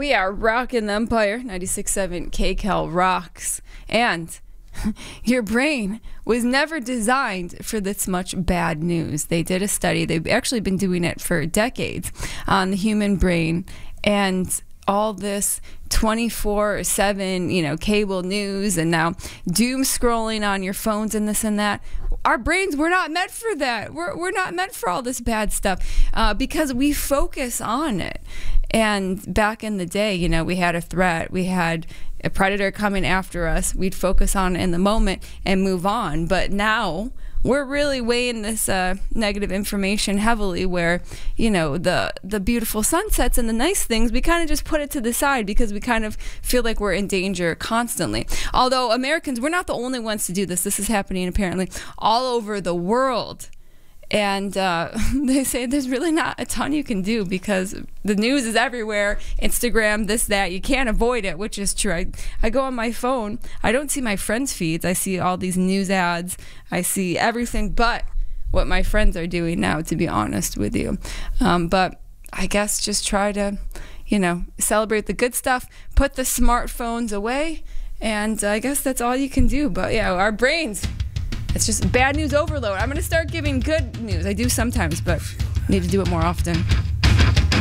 We are rocking the Empire. 96.7 KCAL rocks. And your brain was never designed for this much bad news. They did a study. They've actually been doing it for decades on the human brain, and all this 24/7, cable news, and now doom scrolling on your phones and this and that. Our brains were not meant for that. We're not meant for all this bad stuff because we focus on it. And back in the day, we had a threat. We had a predator coming after us. We'd focus on it in the moment and move on. But now we're really weighing this negative information heavily, where, the beautiful sunsets and the nice things, we kind of just put it to the side because we kind of feel like we're in danger constantly. Although Americans, we're not the only ones to do this. This is happening apparently all over the world. And they say there's really not a ton you can do because the news is everywhere. Instagram, this, that. You can't avoid it, which is true. I go on my phone. I don't see my friends' feeds. I see all these news ads. I see everything but what my friends are doing now, to be honest with you. But I guess just try to, celebrate the good stuff, put the smartphones away, and I guess that's all you can do. But yeah, our brains, it's just bad news overload. I'm going to start giving good news. I do sometimes, but need to do it more often.